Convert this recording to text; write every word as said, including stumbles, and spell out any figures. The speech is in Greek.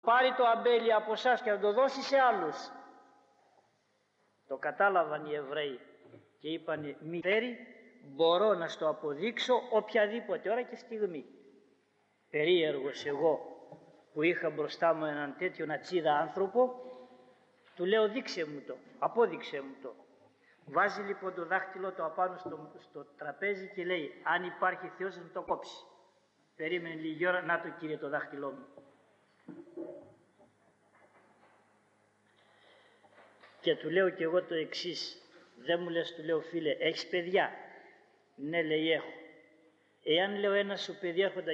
πάρει το αμπέλι από εσάς και να το δώσει σε άλλους. Το κατάλαβαν οι Εβραίοι και είπαν, μη φέρει, μπορώ να στο αποδείξω οποιαδήποτε ώρα και στιγμή. Περίεργος εγώ που είχα μπροστά μου έναν τέτοιον ατσίδα άνθρωπο, του λέω δείξε μου το, απόδειξε μου το. Βάζει λοιπόν το δάχτυλο του απάνω στο, στο τραπέζι και λέει, αν υπάρχει Θεός να το κόψει. Περίμενε λίγη ώρα, να το κύριε το δάχτυλό μου. Και του λέω και εγώ το εξής, δεν μου λες, του λέω, φίλε, έχεις παιδιά? Ναι, λέει, έχω. Εάν, λέω, ένα σου παιδί έρχονταν